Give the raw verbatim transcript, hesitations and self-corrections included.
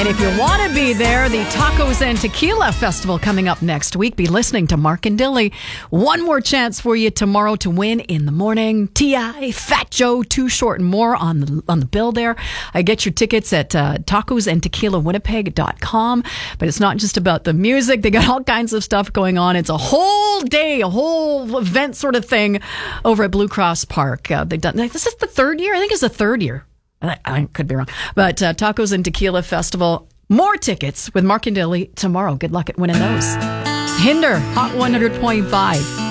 And if you want to be there, the Tacos and Tequila Festival coming up next week. Be listening to Mark and Dilly. One more chance for you tomorrow to win in the morning. T I, Fat Joe, Too Short, and more on the on the bill there. I get your tickets at uh, tacos and tequila winnipeg dot com. But it's not just about the music. They got all kinds of stuff going on. It's a whole day, a whole event sort of thing over at Blue Cross Park. Uh, they've done. This is the third year. I think it's the third year. I, I could be wrong. But uh, Tacos and Tequila Festival. More tickets with Mark and Dilly tomorrow. Good luck at winning those. Hinder, Hot one hundred point five.